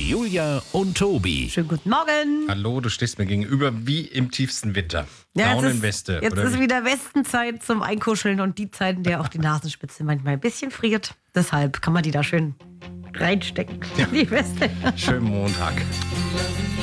Julia und Tobi. Schönen guten Morgen. Hallo, du stehst mir gegenüber wie im tiefsten Winter. Daunenweste. Jetzt ist wieder Westenzeit zum Einkuscheln und die Zeit, in der auch die Nasenspitze manchmal ein bisschen friert. Deshalb kann man die da schön reinstecken, die Weste. Schönen Montag.